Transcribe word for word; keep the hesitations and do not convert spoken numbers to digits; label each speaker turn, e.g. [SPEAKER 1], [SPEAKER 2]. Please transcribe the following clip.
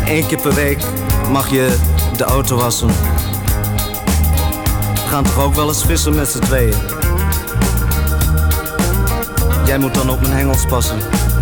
[SPEAKER 1] Eén keer per week mag je de auto wassen. We gaan toch ook wel eens vissen met z'n tweeën. Jij moet dan op mijn hengels passen.